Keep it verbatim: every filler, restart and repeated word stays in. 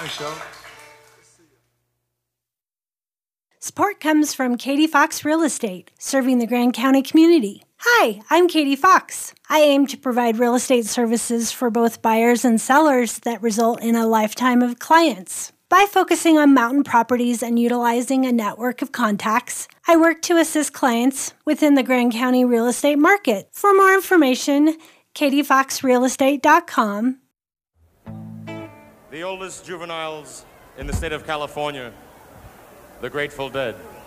Thanks, Joe. Support comes from Katie Fox Real Estate, serving the Grand County community. Hi, I'm Katie Fox. I aim to provide real estate services for both buyers and sellers that result in a lifetime of clients. By focusing on mountain properties and utilizing a network of contacts, I work to assist clients within the Grand County real estate market. For more information, katie fox real estate dot com. The oldest juveniles in the state of California, the Grateful Dead.